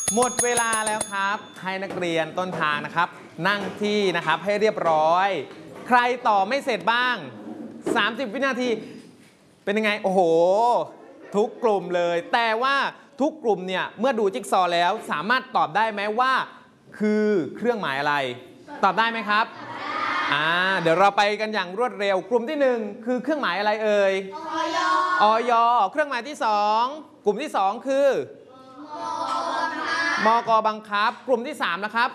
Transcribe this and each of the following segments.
หมดเวลาแล้วครับให้นักเรียนต้นทางนะครับนั่งที่นะครับให้เรียบร้อยใครต่อไม่เสร็จบ้าง30วินาทีเป็นยังไงโอ้โหทุกกลุ่มเลยแต่ว่าทุกกลุ่มเนี่ยเมื่อดูจิ๊กซอว์แล้วสามารถตอบได้ไหมว่าคือเครื่องหมายอะไรตอบได้ไหมครับเดี๋ยวเราไปกันอย่างรวดเร็วกลุ่มที่1คือเครื่องหมายอะไรเอ่ยอย.เครื่องหมายที่2กลุ่มที่2คือมก.บังคับกลุ่มที่3นะครับ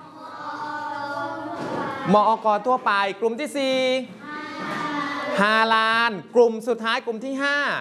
มอก.ทั่วไปกลุ่มที่4ฮาลาลกลุ่มสุดท้ายกลุ่มที่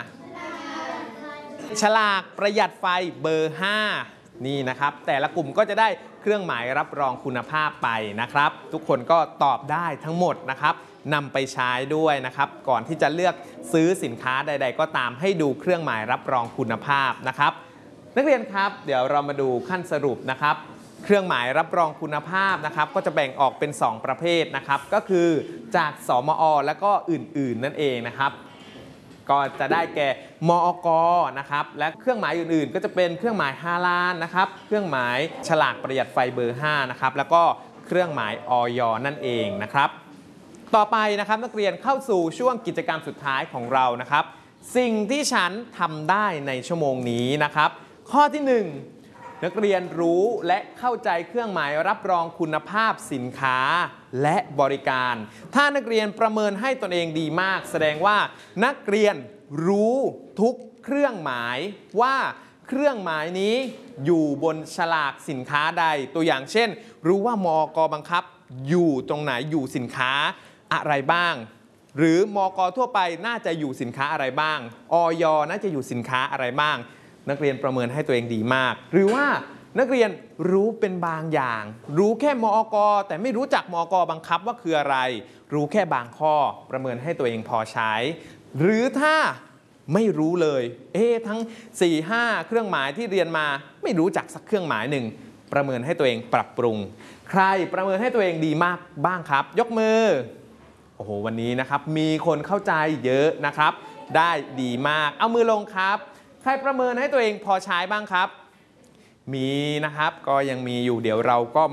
5ฉลากประหยัดไฟเบอร์5นี่นะครับแต่ละกลุ่มก็จะได้เครื่องหมายรับรองคุณภาพไปนะครับทุกคนก็ตอบได้ทั้งหมดนะครับนำไปใช้ด้วยนะครับก่อนที่จะเลือกซื้อสินค้าใดๆก็ตามให้ดูเครื่องหมายรับรองคุณภาพนะครับนักเรียนครับเดี๋ยวเรามาดูขั้นสรุปนะครับเครื่องหมายรับรองคุณภาพนะครับก็จะแบ่งออกเป็น2ประเภทนะครับก็คือจากสมอ.และก็อื่นๆนั่นเองนะครับก็จะได้แก่มอก.นะครับและเครื่องหมายอื่นๆก็จะเป็นเครื่องหมายฮาลาลนะครับเครื่องหมายฉลากประหยัดไฟเบอร์5นะครับแล้วก็เครื่องหมายอย.นั่นเองนะครับต่อไปนะครับนักเรียนเข้าสู่ช่วงกิจกรรมสุดท้ายของเรานะครับสิ่งที่ฉันทำได้ในชั่วโมงนี้นะครับข้อที่1นักเรียนรู้และเข้าใจเครื่องหมายรับรองคุณภาพสินค้าและบริการถ้านักเรียนประเมินให้ตนเองดีมากแสดงว่านักเรียนรู้ทุกเครื่องหมายว่าเครื่องหมายนี้อยู่บนฉลากสินค้าใดตัวอย่างเช่นรู้ว่ามก.บังคับอยู่ตรงไหนอยู่สินค้าอะไรบ้างหรือมก.ทั่วไปน่าจะอยู่สินค้าอะไรบ้างอย.น่าจะอยู่สินค้าอะไรบ้างนักเรียนประเมินให้ตัวเองดีมากหรือว่านักเรียนรู้เป็นบางอย่างรู้แค่มอก.แต่ไม่รู้จักมก.บังคับว่าคืออะไรรู้แค่บางข้อประเมินให้ตัวเองพอใช้หรือถ้าไม่รู้เลยทั้ง 4-5 เครื่องหมายที่เรียนมาไม่รู้จักสักเครื่องหมายหนึ่งประเมินให้ตัวเองปรับปรุงใครประเมินให้ตัวเองดีมากบ้างครับยกมือโอ้โหวันนี้นะครับมีคนเข้าใจเยอะนะครับได้ดีมากเอามือลงครับใครประเมินให้ตัวเองพอใช้บ้างครับมีนะครับก็ยังมีอยู่เดี๋ยวเราก็